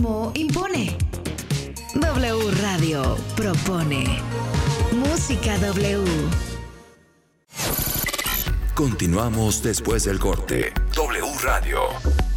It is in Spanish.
ritmo impone. W Radio propone. Música W. Continuamos después del corte. W Radio.